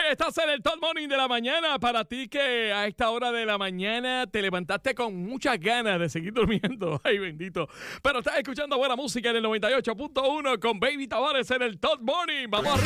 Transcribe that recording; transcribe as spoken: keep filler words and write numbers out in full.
Estás en el Top Morning de la mañana. Para ti que a esta hora de la mañana te levantaste con muchas ganas de seguir durmiendo. Ay, bendito. Pero estás escuchando buena música en el noventa y ocho punto uno con Baby Tavares en el Top Morning. Vamos arriba.